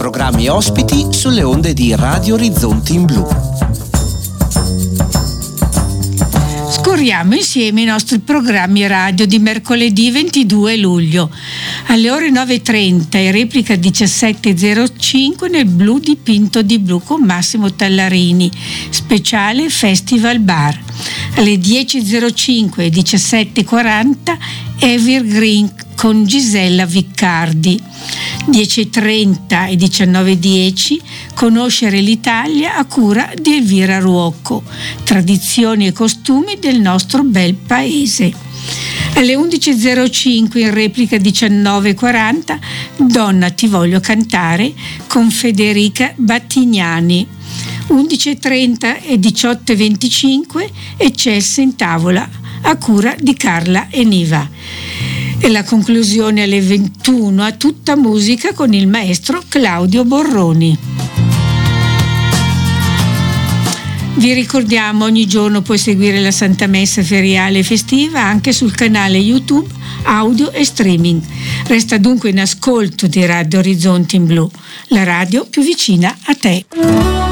programmi e ospiti sulle onde di Radio Orizzonti in Blu. Scorriamo insieme i nostri programmi radio di mercoledì 22 luglio. Alle ore 9.30 e replica 17.05 nel Blu dipinto di blu con Massimo Tallarini, speciale Festival Bar. Alle 10.05 e 17.40 Evergreen con Gisella Viccardi. 10.30 e 19.10 Conoscere l'Italia a cura di Elvira Ruocco, tradizioni e costumi del nostro bel paese. Alle 11.05 in replica 19.40 Donna ti voglio cantare con Federica Battignani. 11.30 e 18.25 Eccelsi in tavola a cura di Carla Eniva. E la conclusione alle 21 a tutta musica con il maestro Claudio Borroni. Vi ricordiamo, ogni giorno puoi seguire la Santa Messa feriale e festiva anche sul canale YouTube, audio e streaming. Resta dunque in ascolto di Radio Orizzonti in Blu, la radio più vicina a te.